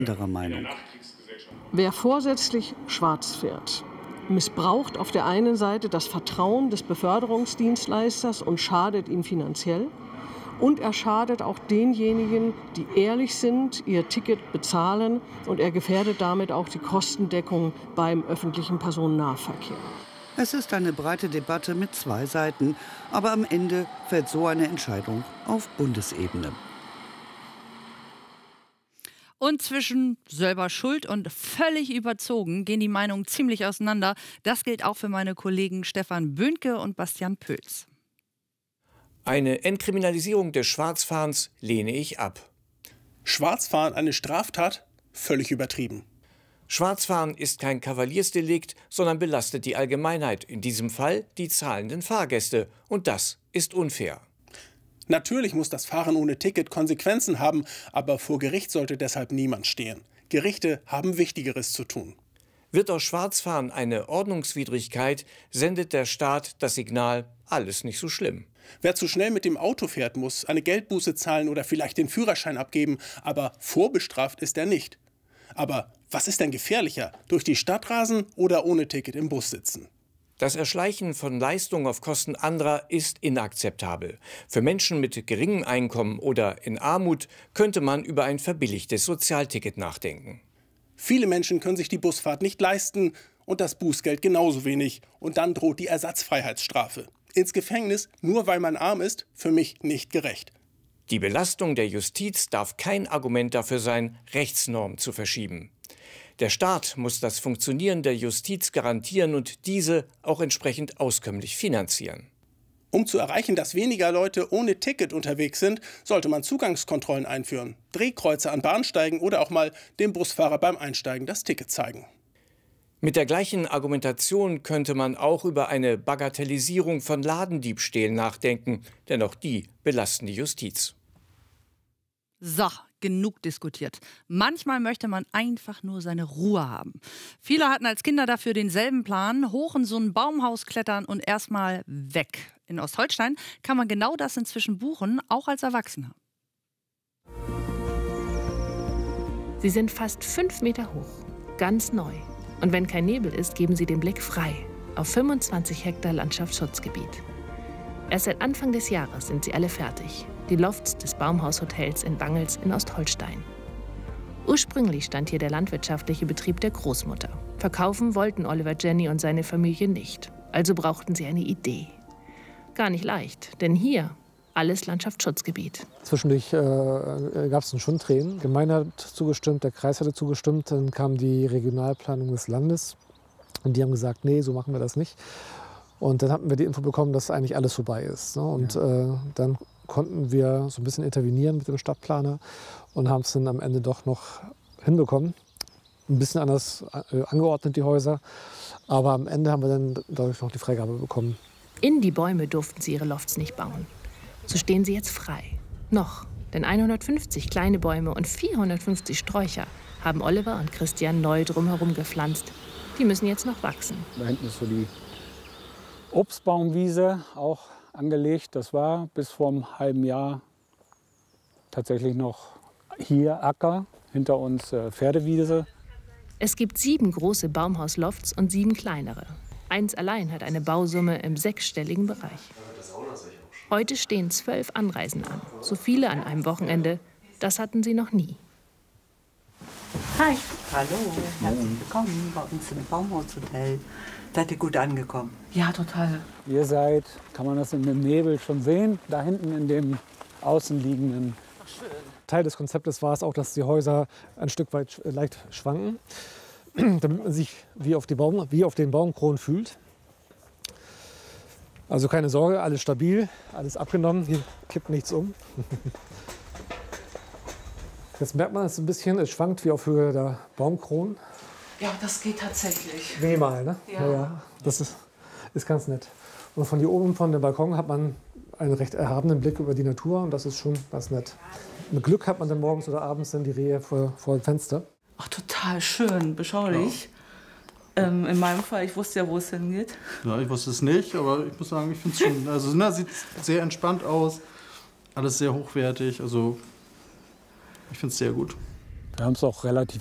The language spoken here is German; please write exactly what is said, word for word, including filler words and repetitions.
anderer Meinung. Wer vorsätzlich schwarz fährt, missbraucht auf der einen Seite das Vertrauen des Beförderungsdienstleisters und schadet ihm finanziell. Und er schadet auch denjenigen, die ehrlich sind, ihr Ticket bezahlen. Und er gefährdet damit auch die Kostendeckung beim öffentlichen Personennahverkehr. Es ist eine breite Debatte mit zwei Seiten. Aber am Ende fällt so eine Entscheidung auf Bundesebene. Und zwischen selber schuld und völlig überzogen gehen die Meinungen ziemlich auseinander. Das gilt auch für meine Kollegen Stefan Böhnke und Bastian Pölz. Eine Entkriminalisierung des Schwarzfahrens lehne ich ab. Schwarzfahren eine Straftat? Völlig übertrieben. Schwarzfahren ist kein Kavaliersdelikt, sondern belastet die Allgemeinheit, in diesem Fall die zahlenden Fahrgäste. Und das ist unfair. Natürlich muss das Fahren ohne Ticket Konsequenzen haben, aber vor Gericht sollte deshalb niemand stehen. Gerichte haben Wichtigeres zu tun. Wird aus Schwarzfahren eine Ordnungswidrigkeit, sendet der Staat das Signal, alles nicht so schlimm. Wer zu schnell mit dem Auto fährt, muss eine Geldbuße zahlen oder vielleicht den Führerschein abgeben, aber vorbestraft ist er nicht. Aber was ist denn gefährlicher, durch die Stadt rasen oder ohne Ticket im Bus sitzen? Das Erschleichen von Leistungen auf Kosten anderer ist inakzeptabel. Für Menschen mit geringem Einkommen oder in Armut könnte man über ein verbilligtes Sozialticket nachdenken. Viele Menschen können sich die Busfahrt nicht leisten und das Bußgeld genauso wenig. Und dann droht die Ersatzfreiheitsstrafe. Ins Gefängnis, nur weil man arm ist, für mich nicht gerecht. Die Belastung der Justiz darf kein Argument dafür sein, Rechtsnormen zu verschieben. Der Staat muss das Funktionieren der Justiz garantieren und diese auch entsprechend auskömmlich finanzieren. Um zu erreichen, dass weniger Leute ohne Ticket unterwegs sind, sollte man Zugangskontrollen einführen, Drehkreuze an Bahnsteigen oder auch mal dem Busfahrer beim Einsteigen das Ticket zeigen. Mit der gleichen Argumentation könnte man auch über eine Bagatellisierung von Ladendiebstählen nachdenken, denn auch die belasten die Justiz. So, genug diskutiert. Manchmal möchte man einfach nur seine Ruhe haben. Viele hatten als Kinder dafür denselben Plan, hoch in so ein Baumhaus klettern und erstmal weg. In Ostholstein kann man genau das inzwischen buchen, auch als Erwachsener. Sie sind fast fünf Meter hoch, ganz neu. Und wenn kein Nebel ist, geben sie den Blick frei auf fünfundzwanzig Hektar Landschaftsschutzgebiet. Erst seit Anfang des Jahres sind sie alle fertig. Die Lofts des Baumhaushotels in Bangels in Ostholstein. Ursprünglich stand hier der landwirtschaftliche Betrieb der Großmutter. Verkaufen wollten Oliver Jenny und seine Familie nicht. Also brauchten sie eine Idee. Gar nicht leicht, denn hier alles Landschaftsschutzgebiet. Zwischendurch äh, gab es schon Tränen. Die Gemeinde hat zugestimmt, der Kreis hatte zugestimmt. Dann kam die Regionalplanung des Landes. Und die haben gesagt, nee, so machen wir das nicht. Und dann hatten wir die Info bekommen, dass eigentlich alles vorbei ist. Ne? Und ja. äh, dann konnten wir so ein bisschen intervenieren mit dem Stadtplaner und haben es dann am Ende doch noch hinbekommen. Ein bisschen anders äh, angeordnet, die Häuser. Aber am Ende haben wir dann dadurch noch die Freigabe bekommen. In die Bäume durften sie ihre Lofts nicht bauen. So stehen sie jetzt frei. Noch. Denn hundertfünfzig kleine Bäume und vierhundertfünfzig Sträucher haben Oliver und Christian neu drumherum gepflanzt. Die müssen jetzt noch wachsen. Da hinten ist so die Obstbaumwiese auch angelegt. Das war bis vor einem halben Jahr tatsächlich noch hier Acker, hinter uns äh, Pferdewiese. Es gibt sieben große Baumhauslofts und sieben kleinere. Eins allein hat eine Bausumme im sechsstelligen Bereich. Heute stehen zwölf Anreisen an. So viele an einem Wochenende, das hatten sie noch nie. Hi. Hallo, herzlich willkommen bei uns im Baumhaushotel. Seid ihr gut angekommen? Ja, total. Ihr seid, kann man das in dem Nebel schon sehen, da hinten in dem außenliegenden. Teil des Konzeptes war es auch, dass die Häuser ein Stück weit leicht schwanken, damit man sich wie auf, die Baum, wie auf den Baumkronen fühlt. Also keine Sorge, alles stabil, alles abgenommen, hier kippt nichts um. Jetzt merkt man es ein bisschen, es schwankt wie auf Höhe der Baumkronen. Ja, das geht tatsächlich. Minimal, ne? Ja. Ja, ja. Das ist, ist ganz nett. Und von hier oben, von dem Balkon, hat man einen recht erhabenen Blick über die Natur und das ist schon ganz nett. Mit Glück hat man dann morgens oder abends dann die Rehe vor, vor dem Fenster. Ach, total schön, beschaulich. Ja. Ähm, in meinem Fall, ich wusste ja, wo es hingeht. Ja, ich wusste es nicht, aber ich muss sagen, ich finde es schon, also na, sieht sehr entspannt aus, alles sehr hochwertig, also ich finde es sehr gut. Wir haben es auch relativ